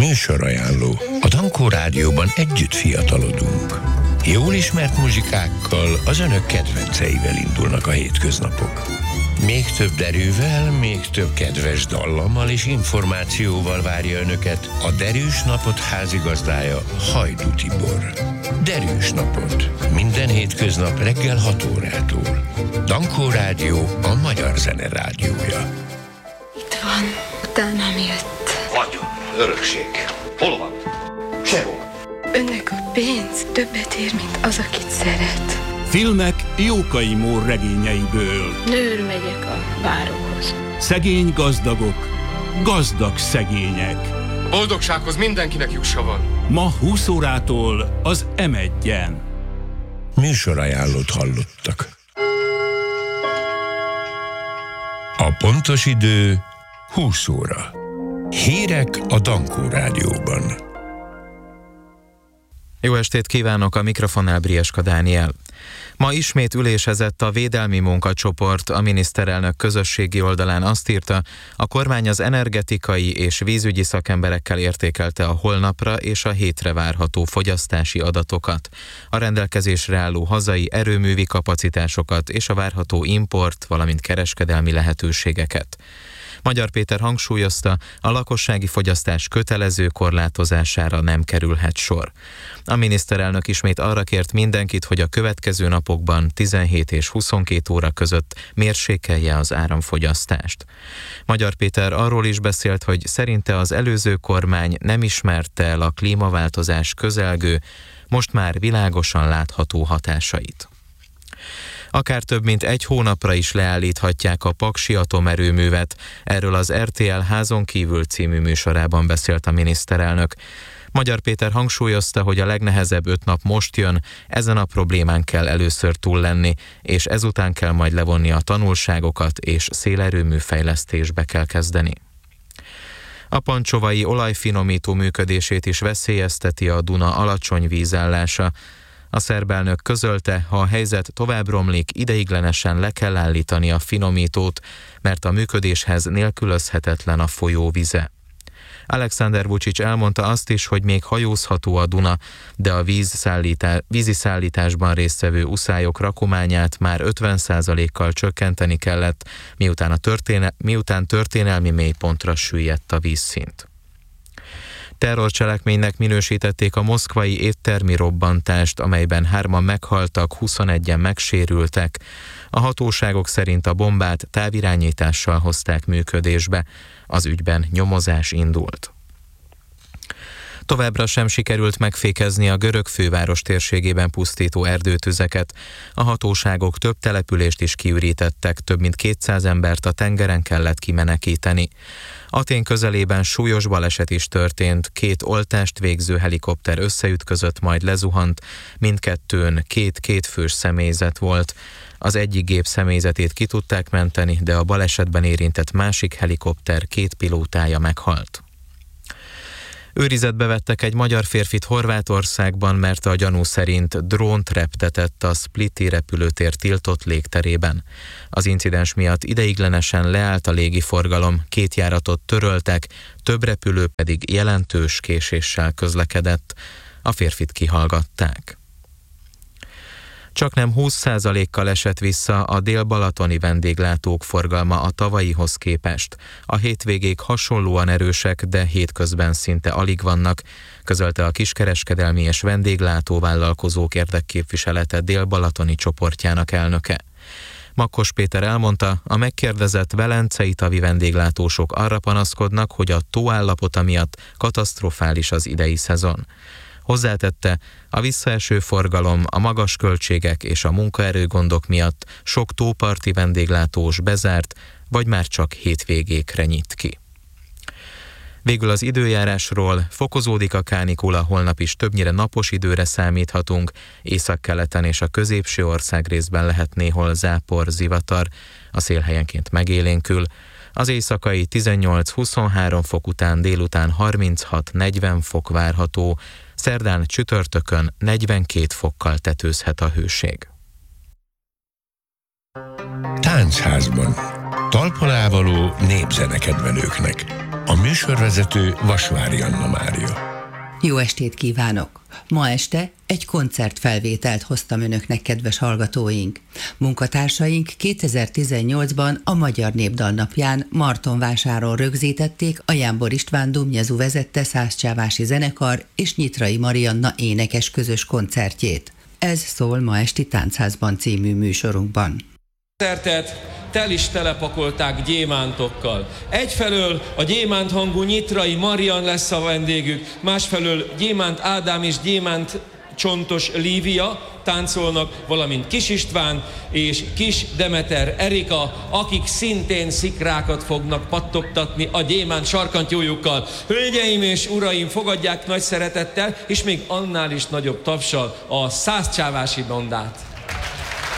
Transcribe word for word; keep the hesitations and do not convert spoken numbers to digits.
Műsorajánló. A Dankó Rádióban együtt fiatalodunk. Jól ismert muzsikákkal, az önök kedvenceivel indulnak a hétköznapok. Még több derűvel, még több kedves dallammal és információval várja önöket a Derűs Napot házigazdája, Hajdú Tibor. Derűs Napot. Minden hétköznap reggel hat órától. Dankó Rádió, a magyar zene rádiója. Itt van, utánam jött. Vagyon, örökség. Hol van? Sehol. Önnek a pénz többet ér, mint az, akit szeret. Filmek Jókai Mór regényeiből. Nőr megyek a báróhoz. Szegény gazdagok, gazdag szegények. Boldogsághoz mindenkinek jussa van. Ma húsz órától az em egyen. Műsorajánlót hallottak. A pontos idő húsz óra. Hírek a Dankó Rádióban. Jó estét kívánok, a mikrofonnál Brieska Dániel. Ma ismét ülésezett a védelmi munkacsoport, a miniszterelnök közösségi oldalán azt írta, a kormány az energetikai és vízügyi szakemberekkel értékelte a holnapra és a hétre várható fogyasztási adatokat, a rendelkezésre álló hazai erőművi kapacitásokat és a várható import, valamint kereskedelmi lehetőségeket. Magyar Péter hangsúlyozta, a lakossági fogyasztás kötelező korlátozására nem kerülhet sor. A miniszterelnök ismét arra kért mindenkit, hogy a következő napokban tizenhét és huszonkét óra között mérsékelje az áramfogyasztást. Magyar Péter arról is beszélt, hogy szerinte az előző kormány nem ismerte el a klímaváltozás közelgő, most már világosan látható hatásait. Akár több mint egy hónapra is leállíthatják a paksi atomerőművet. Erről az er té el Házon kívül című műsorában beszélt a miniszterelnök. Magyar Péter hangsúlyozta, hogy a legnehezebb öt nap most jön, ezen a problémán kell először túl lenni, és ezután kell majd levonni a tanulságokat, és szélerőmű fejlesztésbe kell kezdeni. A pancsovai olajfinomító működését is veszélyezteti a Duna alacsony vízállása. A szerb elnök közölte, ha a helyzet tovább romlik, ideiglenesen le kell állítani a finomítót, mert a működéshez nélkülözhetetlen a folyó vize. Alexander Vučić elmondta azt is, hogy még hajózható a Duna, de a vízszállítá- vízi szállításban résztvevő uszályok rakományát már ötven százalékkal csökkenteni kellett, miután, a történe- miután történelmi mélypontra süllyedt a vízszint. Terrorcselekménynek minősítették a moszkvai éttermi robbantást, amelyben hárman meghaltak, huszonegyen megsérültek. A hatóságok szerint a bombát távirányítással hozták működésbe. Az ügyben nyomozás indult. Továbbra sem sikerült megfékezni a görög főváros térségében pusztító erdőtüzeket. A hatóságok több települést is kiürítettek, több mint kétszáz embert a tengeren kellett kimenekíteni. Atén közelében súlyos baleset is történt, két oltást végző helikopter összeütközött, majd lezuhant, mindkettőn két kétfős személyzet volt. Az egyik gép személyzetét ki tudták menteni, de a balesetben érintett másik helikopter két pilótája meghalt. Őrizetbe vettek egy magyar férfit Horvátországban, mert a gyanú szerint drónt reptetett a Spliti repülőtér tiltott légterében. Az incidens miatt ideiglenesen leállt a légiforgalom, két járatot töröltek, több repülő pedig jelentős késéssel közlekedett. A férfit kihallgatták. Csaknem húsz százalékkal esett vissza a dél-balatoni vendéglátók forgalma a tavalyihoz képest. A hétvégék hasonlóan erősek, de hétközben szinte alig vannak, közölte a kiskereskedelmi és vendéglátóvállalkozók érdekképviselete dél-balatoni csoportjának elnöke. Makkos Péter elmondta, a megkérdezett velencei tavi vendéglátósok arra panaszkodnak, hogy a tó állapota miatt katasztrofális az idei szezon. Hozzátette, a visszaeső forgalom, a magas költségek és a munkaerőgondok miatt sok tóparti vendéglátós bezárt, vagy már csak hétvégékre nyit ki. Végül az időjárásról: fokozódik a kánikula, holnap is többnyire napos időre számíthatunk, északkeleten és a középső országrészben lehet néhol zápor, zivatar, a szél helyenként megélénkül. Az éjszakai tizennyolc-huszonhárom fok után délután harminchat-negyven fok várható, szerdán csütörtökön negyvenkét fokkal tetőzhet a hőség. Táncházban. Talpon ávaló népzenekedvelőknek. A műsorvezető Vasvári Anna Mária. Jó estét kívánok! Ma este egy koncertfelvételt hoztam önöknek, kedves hallgatóink. Munkatársaink kétezer-tizennyolcban a Magyar Népdal napján Martonvásáron rögzítették a Jámbor István Dumnyezu vezette Szászcsávási zenekar és Nyitrai Marianna énekes közös koncertjét. Ez szól ma esti Táncházban című műsorunkban. Koncertet tel is telepakolták gyémántokkal. Egyfelől a gyémánt hangú Nyitrai Marian lesz a vendégük, másfelől Gyémánt Ádám és Gyémánt Csontos Lívia táncolnak, valamint Kis István és Kis Demeter Erika, akik szintén szikrákat fognak pattogtatni a gyémánt sarkantyújukkal. Hölgyeim és uraim, fogadják nagy szeretettel, és még annál is nagyobb tapssal a Szászcsávási bandát.